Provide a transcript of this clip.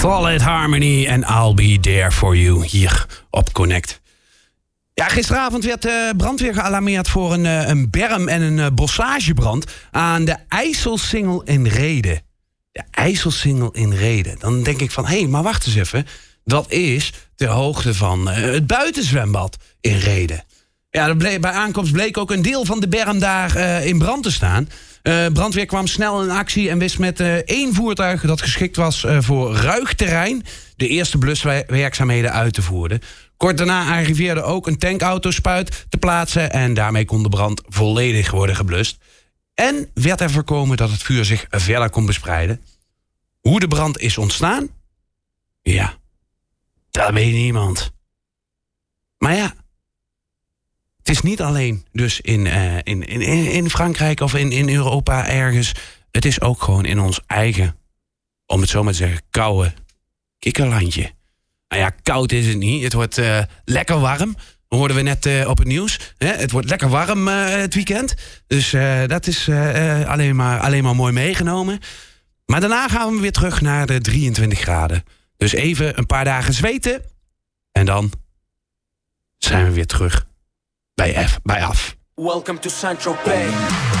Solid Harmony en I'll Be There For You hier op Connect. Ja, gisteravond werd de brandweer gealarmeerd voor een berm en een bossagebrand aan de IJsselsingel in Rheden. De IJsselsingel in Rheden. Dan denk ik van, hé, maar wacht eens even. Dat is ter hoogte van het buitenzwembad in Rheden. Ja, bij aankomst bleek ook een deel van de berm daar in brand te staan. Brandweer kwam snel in actie en wist met 1 voertuig dat geschikt was voor ruig terrein de eerste bluswerkzaamheden uit te voeren. Kort daarna arriveerde ook een tankautospuit te plaatsen en daarmee kon de brand volledig worden geblust. En werd er voorkomen dat het vuur zich verder kon verspreiden. Hoe de brand is ontstaan? Ja, dat weet niemand. Maar ja, het is niet alleen dus in Frankrijk of in Europa ergens. Het is ook gewoon in ons eigen, om het zo maar te zeggen, koude kikkerlandje. Nou ja, koud is het niet. Het wordt lekker warm. Dat hoorden we net op het nieuws. Het wordt lekker warm het weekend. Dus dat is alleen maar mooi meegenomen. Maar daarna gaan we weer terug naar de 23 graden. Dus even een paar dagen zweten. En dan zijn we weer terug bij af. Welcome to Saint-Tropez.